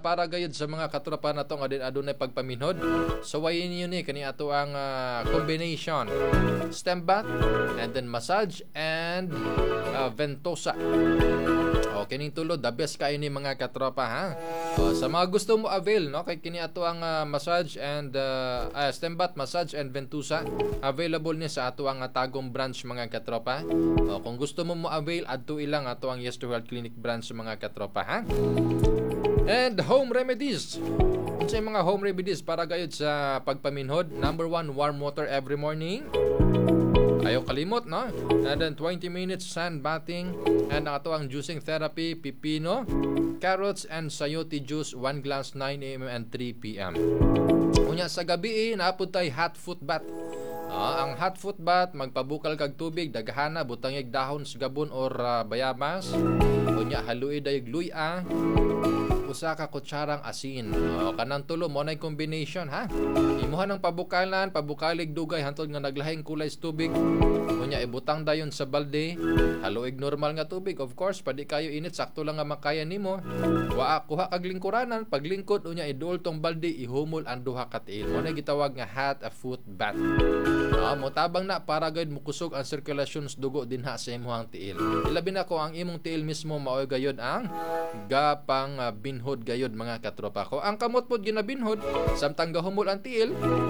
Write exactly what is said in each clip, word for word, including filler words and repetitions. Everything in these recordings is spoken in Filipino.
para gayud sa mga katropa na to nga din adunay pagpaminhod. So way niyo ni kani ato ang uh, combination stem bath and then massage and uh, ventosa. O kining tulo the best kayo ni mga katropa ha. O, sa mga gusto mo avail no kay kini ato ang uh, massage and uh, uh, stem bath, massage and ventosa available ni sa ato ang uh, Tagum branch mga katropa. O, kung gusto mo mo avail adto ilang ato ang Yes to Health Clinic branch mga katropa ha. And home remedies. Sa mga home remedies para gayud sa pagpaminhod. Number one, warm water every morning. Ayaw kalimot, no? And then twenty minutes sand bathing. And ang ato ang juicing therapy, pipino, carrots, and sayote juice, one glass, nine a m and three p m Unya sa gabi, naapod tayo hot foot bath. Ah, ang hot foot bath, magpabukal kag tubig, daghana, butangig dahon sa gabon or uh, bayabas. Unya, haluid dayog luya. Usa ka kutsarang asin. O, kanang tulo mo na combination ha. Imuha ng pabukalan, pabukalig dugay hantod nga naglahing kulay sa tubig. Unya ibutang dayon sa balde. Haluig normal nga tubig. Of course, padi kayo init sakto lang nga makaya nimo. Wa kuha kag lingkuranan, paglingkod unya idol tong balde ihumol ang duha ka tiil. Mo na gitawag nga hot a foot bath. Ah, mo tabang na para gayud mukusog ang circulation sa dugo dinha sa imong tiil. Ilabi na ko ang imong tiil mismo maoy gayud ang gapang uh, binhod gayod mga katropa ko. Ang kamot pod ginabinhod samtang gahumol ang tiil.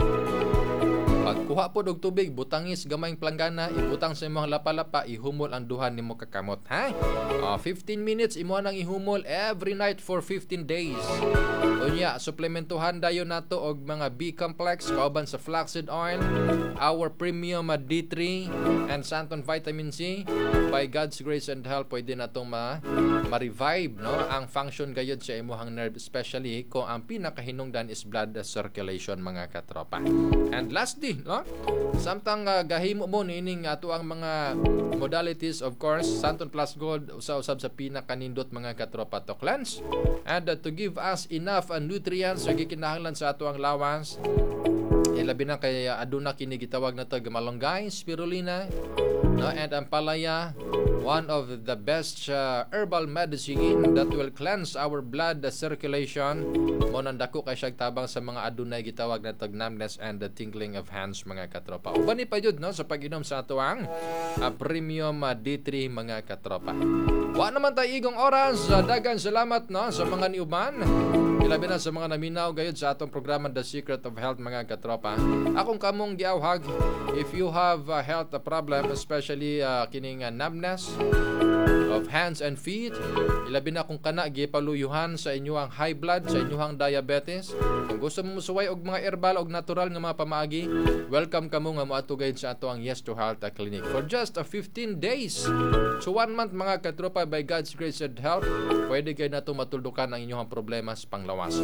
Pagkuha pod og tubig, butangis gamayng planggana, ibutang sa imong lapa-lapa, ihumol ang duha nimo ka kamot ha. Uh, fifteen minutes imo nang ihumol every night for fifteen days. Unya, suplementuhan dayon nato og mga B-complex kauban sa flaxseed oil, our premium uh, D three and Santon vitamin C. By God's grace and help pwede natong ma ma-revive no ang function gayud sa imong nerve, especially kung ang pinakahinungdan is blood circulation mga katropa. And lastly, no? Samtang uh, gahimo mo nining ato ang mga modalities, of course, Santon Plus Gold usa-usab sa pinakanindot mga katropa to cleanse and uh, to give us enough uh, nutrients sa gikinahanglan sa ato ang lawas. Ilabi na kay uh, aduna kini gitawag na to malunggay, spirulina, no? And ang palaya, one of the best uh, herbal medicine that will cleanse our blood uh, circulation. Mo nang dako kay siyang tabang sa mga adunay gitawag na tag numbness and the tingling of hands mga katropa. Uban ni pa jud no sa pag-inom sa ato ang uh, premium uh, D three mga katropa. Wa naman tay igong oras, uh, dagan salamat no sa mga niuban. Ilabi na sa mga naminaw gayud sa atong programa The Secret of Health mga katropa. Akong kamong giawhag, if you have a health problem, especially uh, kining uh, numbness of hands and feet, ilabi na kung kana gipaluyuhan sa inyong high blood, sa inyong diabetes. Kung gusto mo musuway og mga herbal og natural nga mga pamaagi, welcome kamo nga moadto gayud sa ato ang Yes to Health Clinic for just uh, fifteen days. So one month mga katropa, by God's grace and help, pwede kayo na ito matuldukan ang inyong problema sa panglawas.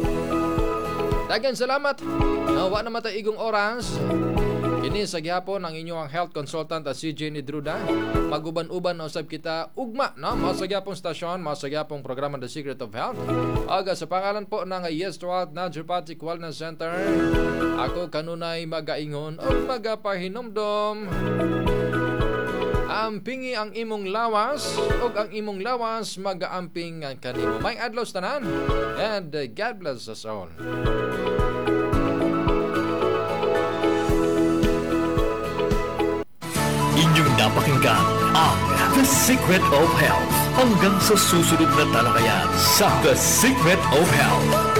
Dagan salamat. Nawa na matay igong oras. Kini sa gihapon ang inyong health consultant at si Jenny Druda. Maguban-uban na usab kita ugma no mao sa gihapong stasyon, mao sa gihapong programa The Secret of Health. Aga sa pangalan po ng Yes to Health Naturopathic Wellness Center. Ako kanunay magaingon o magapahinomdom. Ampingi ang imong lawas ug ang imong lawas magaamping kanimo. May adlaw tanan and uh, God bless us all. Inyong napakinggan ang The Secret of Health hanggang sa susunod na talakayan sa The Secret of Health.